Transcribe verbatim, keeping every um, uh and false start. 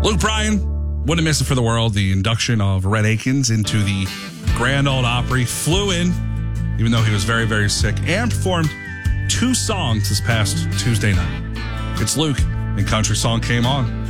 Luke Bryan, wouldn't miss it for the world. The induction of Rhett Akins into the Grand Ole Opry. Flew in, even though he was very, very sick, and performed two songs this past Tuesday night. It's Luke, and Country Song came on.